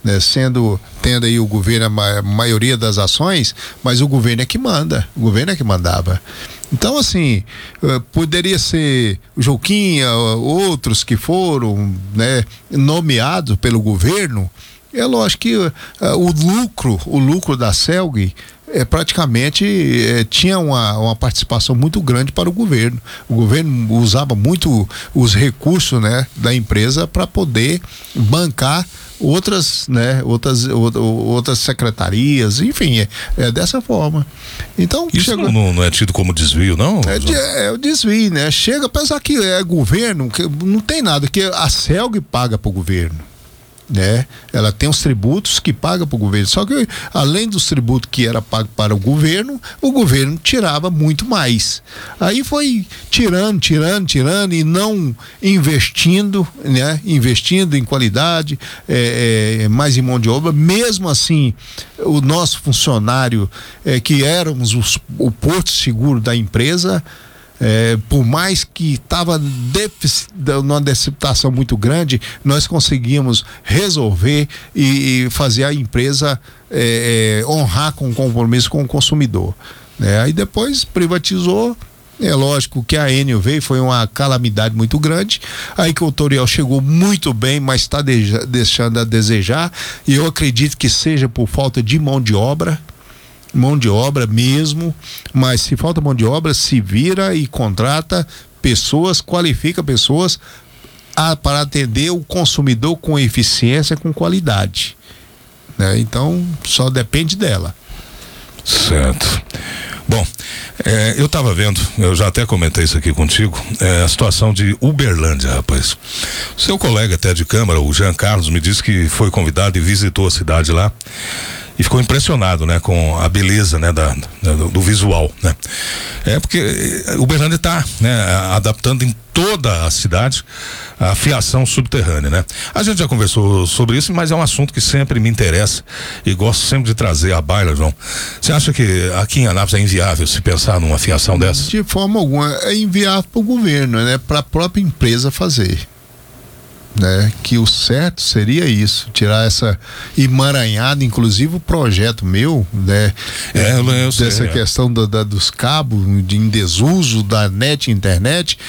né? Tendo aí o governo a maioria das ações, mas o governo é que manda, o governo é que mandava. Então, assim, poderia ser o Juquinha, outros que foram, né, nomeados pelo governo. É lógico que o lucro da CELG praticamente tinha uma participação muito grande para o governo. O governo usava muito os recursos, né, da empresa para poder bancar outras secretarias, enfim, é dessa forma. Então isso não é tido como desvio, não? É o desvio, né? Chega, apesar que é governo, que não tem nada, que a CELG paga para o governo, né? Ela tem os tributos que paga para o governo, só que além dos tributos que era pago para o governo tirava muito mais. Aí foi tirando e não investindo, né? Investindo em qualidade, mais em mão de obra. Mesmo assim, o nosso funcionário, que éramos o porto seguro da empresa, por mais que estava numa deceptação muito grande, nós conseguimos resolver e fazer a empresa honrar com o compromisso com o consumidor, né? Aí depois privatizou. É lógico que a Enel veio, foi uma calamidade muito grande. A Equatorial chegou muito bem, mas está deixando a desejar, e eu acredito que seja por falta de mão de obra mesmo, mas se falta mão de obra, se vira e contrata pessoas, qualifica pessoas para atender o consumidor com eficiência, com qualidade, né? Então só depende dela. Certo. Bom, eu estava vendo, eu já até comentei isso aqui contigo, a situação de Uberlândia, rapaz. Seu colega até de Câmara, o Jean Carlos, me disse que foi convidado e visitou a cidade lá e ficou impressionado, né, com a beleza, né, do visual, né? Porque Uberlândia está, né, adaptando em toda a cidade a fiação subterrânea, né? A gente já conversou sobre isso, mas é um assunto que sempre me interessa e gosto sempre de trazer à baila, João. Você acha que aqui em Anápolis é inviável se pensar numa fiação dessa? De forma alguma, é inviável para o governo, né, para a própria empresa fazer, né? Que o certo seria isso, tirar essa emaranhada, inclusive o projeto meu, né? Eu sei, dessa questão dos cabos em desuso da internet,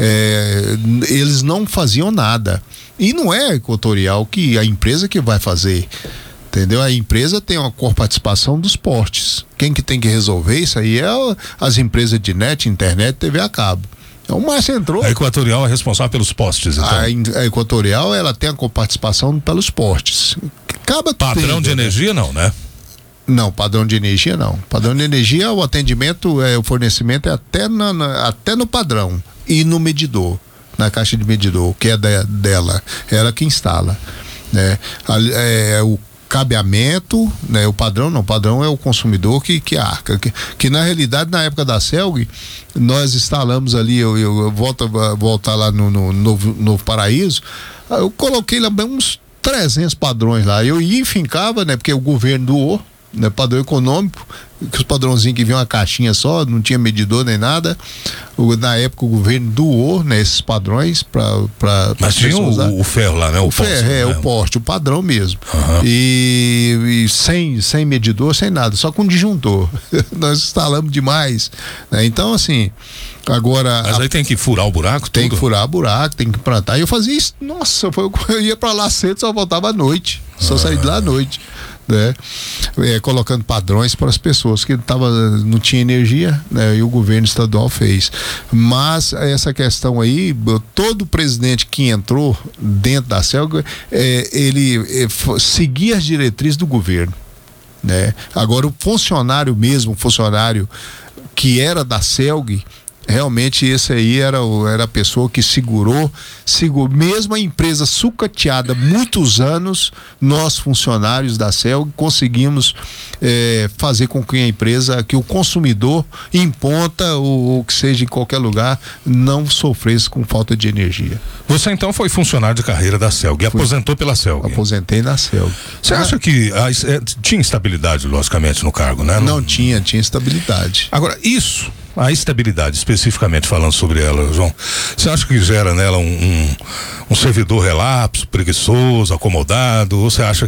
eles não faziam nada, e não é a Equatorial que a empresa que vai fazer, entendeu? A empresa tem uma participação dos portes. Quem que tem que resolver isso aí as empresas de internet, TV a cabo. Então o Márcio entrou. A Equatorial é responsável pelos postes, então. A Equatorial, ela tem a coparticipação pelos postes. Padrão de energia não, né? Não, padrão de energia não. Padrão de energia, o atendimento, o fornecimento é até no padrão e no medidor, na caixa de medidor, que é dela, ela que instala, né? O cabeamento, né? O padrão é o consumidor que arca, que na realidade, na época da CELG, nós instalamos ali, eu voltar lá no Novo Paraíso, eu coloquei lá uns 300 padrões lá, eu ia e fincava, né? Porque o governo doou, né? Padrão econômico, que os padrãozinhos que vinham uma caixinha só, não tinha medidor nem nada. Na época o governo doou, né, esses padrões para mas tinha o ferro lá, né? O ferro, né? O poste, o padrão mesmo. Uhum. E sem medidor, sem nada, só com disjuntor. Nós instalamos demais, né? Então, assim, agora... Mas aí tem que furar o buraco? Tem que furar o buraco, tem que plantar. E eu fazia isso, nossa, eu ia para lá cedo, só voltava à noite. Só saí de lá à noite, né? Colocando padrões para as pessoas que não tinha energia, né? E o governo estadual fez. Mas essa questão aí, todo presidente que entrou dentro da CELG, ele seguia as diretrizes do governo, né? Agora o funcionário que era da CELG, realmente esse aí era a pessoa que segurou, mesmo a empresa sucateada muitos anos, nós funcionários da CELG conseguimos fazer com que a empresa, que o consumidor em Ponta ou que seja em qualquer lugar, não sofresse com falta de energia. Você então foi funcionário de carreira da CELG e aposentou pela CELG? Aposentei na CELG. Você acha que tinha estabilidade, logicamente, no cargo, né? Não tinha estabilidade. Agora, a estabilidade, especificamente falando sobre ela, João, você acha que gera nela um servidor relapso, preguiçoso, acomodado, ou você acha